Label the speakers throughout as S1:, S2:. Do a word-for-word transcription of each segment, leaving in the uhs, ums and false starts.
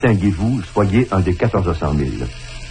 S1: Distinguez-vous, soyez un des quatorze cent mille.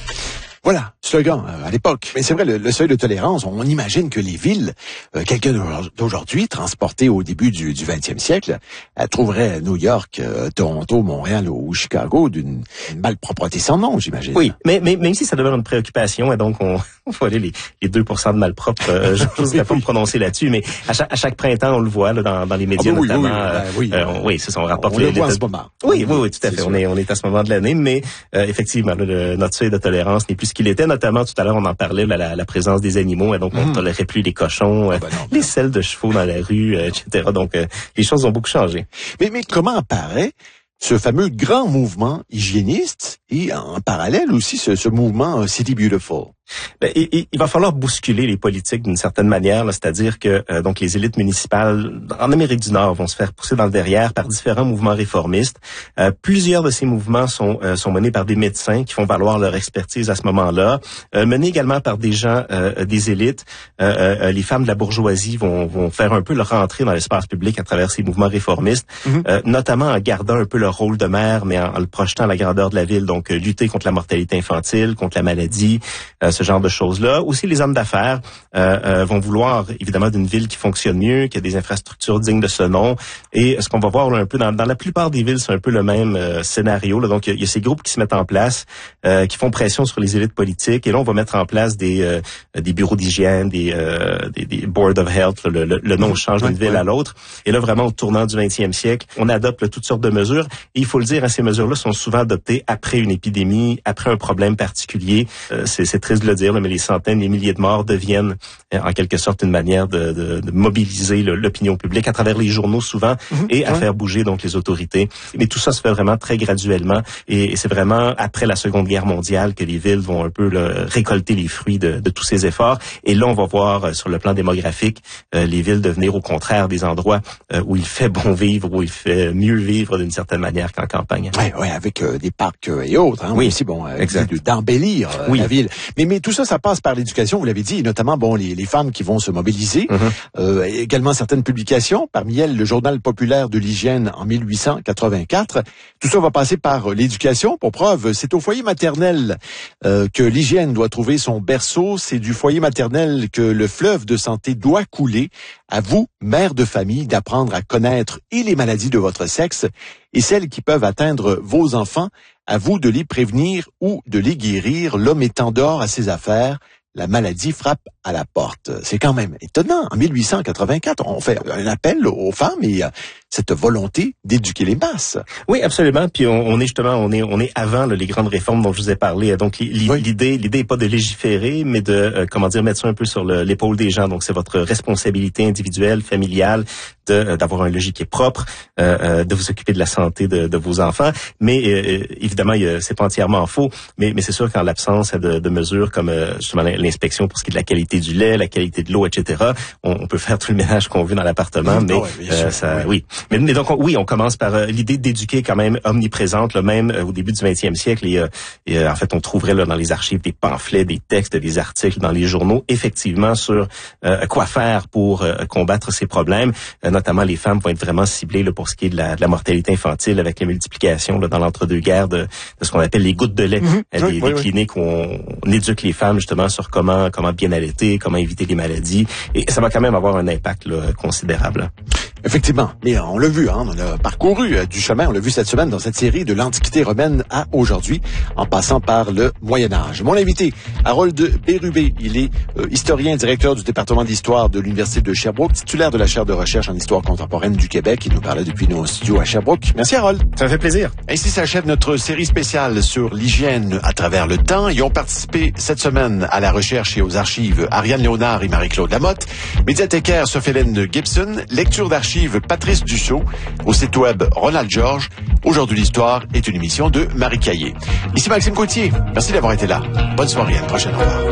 S2: Voilà, slogan euh, à l'époque. Mais c'est vrai, le, le seuil de tolérance, on imagine que les villes, euh, quelqu'un d'aujourd'hui, transporté au début du, du vingtième siècle, euh, trouverait New York, euh, Toronto, Montréal ou Chicago d'une malpropreté sans nom, j'imagine.
S3: Oui, mais, mais même si ça demeure une préoccupation, et donc on, on va aller les, les deux pour cent de malpropre, euh, je n'oserais pas me prononcer là-dessus, mais à chaque, à chaque printemps, on le voit là, dans, dans les médias
S2: ah, oui,
S3: notamment.
S2: Oui, oui, ben, oui,
S3: euh, on, oui c'est son rapport.
S2: On le voit en ce moment.
S3: Oui, oui, oui, tout à fait. On est, on est à ce moment de l'année, mais euh, effectivement, là, le, notre seuil de tolérance n'est plus ce qu'il était, notamment tout à l'heure, on en parlait, là, la, la présence des animaux, et donc on ne mmh. tolérait plus les cochons, euh, ah ben non, les selles de chevaux dans la rue, euh, et cetera. Donc, euh, les choses ont beaucoup changé.
S2: Mais, mais comment apparaît ce fameux grand mouvement hygiéniste et en parallèle aussi ce, ce mouvement City Beautiful?
S3: Ben, il, il va falloir bousculer les politiques d'une certaine manière, là, c'est-à-dire que euh, donc les élites municipales en Amérique du Nord vont se faire pousser dans le derrière par différents mouvements réformistes. Euh, plusieurs de ces mouvements sont euh, sont menés par des médecins qui font valoir leur expertise à ce moment-là, euh, menés également par des gens euh, des élites. Euh, euh, les femmes de la bourgeoisie vont vont faire un peu leur entrée dans l'espace public à travers ces mouvements réformistes, mm-hmm. euh, notamment en gardant un peu leur rôle de mère, mais en, en le projetant à la grandeur de la ville. Donc euh, lutter contre la mortalité infantile, contre la maladie. Euh, ce genre de choses-là. Aussi, les hommes d'affaires euh, euh, vont vouloir, évidemment, d'une ville qui fonctionne mieux, qui a des infrastructures dignes de ce nom. Et ce qu'on va voir là, un peu dans, dans la plupart des villes, c'est un peu le même euh, scénario. Là. Donc, il y, y a ces groupes qui se mettent en place, euh, qui font pression sur les élites politiques. Et là, on va mettre en place des euh, des bureaux d'hygiène, des, euh, des des board of health. Là, le, le, le nom change d'une ville à l'autre. Et là, vraiment, au tournant du vingtième siècle, on adopte là, toutes sortes de mesures. Et il faut le dire, hein, ces mesures-là sont souvent adoptées après une épidémie, après un problème particulier. Euh, c'est, c'est triste de le dire, là, mais les centaines, les milliers de morts deviennent en quelque sorte une manière de, de, de mobiliser le, l'opinion publique à travers les journaux souvent mmh, et à ouais. faire bouger donc les autorités. Mais tout ça se fait vraiment très graduellement et, et c'est vraiment après la Seconde Guerre mondiale que les villes vont un peu là, récolter les fruits de, de tous ces efforts. Et là, on va voir euh, sur le plan démographique euh, les villes devenir au contraire des endroits euh, où il fait bon vivre, où il fait mieux vivre d'une certaine manière qu'en campagne.
S2: Oui, ouais, avec euh, des parcs euh, et autres. Hein, oui, aussi bon, euh, exact. d'embellir euh, oui. la ville. Mais mais tout ça, ça passe par l'éducation, vous l'avez dit, et notamment bon les, les femmes qui vont se mobiliser. Mm-hmm. Euh, également certaines publications, parmi elles le Journal populaire de l'hygiène en mille huit cent quatre-vingt-quatre. Tout ça va passer par l'éducation. Pour preuve, c'est au foyer maternel euh, que l'hygiène doit trouver son berceau. C'est du foyer maternel que le fleuve de santé doit couler. À vous, mère de famille, d'apprendre à connaître et les maladies de votre sexe et celles qui peuvent atteindre vos enfants. À vous de les prévenir ou de les guérir. L'homme étant dehors à ses affaires, la maladie frappe à la porte. C'est quand même étonnant. En mille huit cent quatre-vingt-quatre, on fait un appel aux femmes et cette volonté d'éduquer les masses.
S3: Oui, absolument. Puis on, on est justement, on est, on est avant là, les grandes réformes dont je vous ai parlé. Donc l'idée, oui. l'idée est pas de légiférer, mais de, euh, comment dire, mettre ça un peu sur le, l'épaule des gens. Donc c'est votre responsabilité individuelle, familiale, de, euh, d'avoir un logis qui est propre, euh, euh, de vous occuper de la santé de, de vos enfants. Mais euh, évidemment, il y a, c'est pas entièrement faux. Mais, mais c'est sûr qu'en l'absence de, de mesures comme euh, justement l'inspection pour ce qui est de la qualité du lait, la qualité de l'eau, et cetera, on, on peut faire tout le ménage qu'on veut dans l'appartement, mais
S2: oui,
S3: euh, ça, oui. oui. Mais, mais donc, on, oui, on commence par euh, l'idée d'éduquer quand même omniprésente, là, même euh, au début du vingtième siècle. Et, euh, et euh, en fait, on trouverait là dans les archives des pamphlets, des textes, des articles dans les journaux, effectivement, sur euh, quoi faire pour euh, combattre ces problèmes. Euh, notamment, les femmes vont être vraiment ciblées là, pour ce qui est de la, de la mortalité infantile avec les multiplications là, dans l'entre-deux-guerres de, de ce qu'on appelle les gouttes de lait. Mmh, euh, oui, des, oui, des oui. cliniques où on, on éduque les femmes justement sur comment, comment bien allaiter, comment éviter les maladies. Et ça va quand même avoir un impact là, considérable.
S2: Effectivement, mais on l'a vu, hein, on a parcouru euh, du chemin, on l'a vu cette semaine dans cette série de l'Antiquité romaine à aujourd'hui, en passant par le Moyen-Âge. Mon invité, Harold Bérubé, il est euh, historien, directeur du département d'histoire de l'Université de Sherbrooke, titulaire de la chaire de recherche en histoire contemporaine du Québec. Il nous parlait depuis nos studios à Sherbrooke. Merci Harold.
S3: Ça me fait plaisir.
S2: Ainsi s'achève notre série spéciale sur l'hygiène à travers le temps. Ils ont participé cette semaine à la recherche et aux archives Ariane Léonard et Marie-Claude Lamotte, médiathécaire Sophie-Hélène Gibson, lecture d'archives Patrice Dussault, au site web Ronald Georges. Aujourd'hui, l'histoire est une émission de Marie Caillé. Ici Maxime Coutier. Merci d'avoir été là. Bonne soirée. À la prochaine. Au revoir.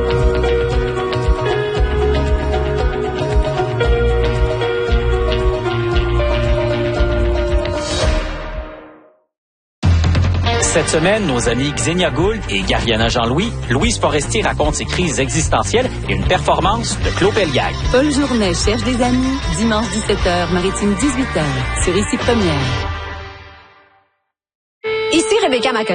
S4: Cette semaine, nos amis Xenia Gould et Gariana Jean-Louis, Louise Forestier raconte ses crises existentielles et une performance de Claude Pelgag.
S5: Paul Journet cherche des amis, dimanche dix-sept heures, Maritime dix-huit heures, sur Ici Première.
S6: Ici Rebecca Macon.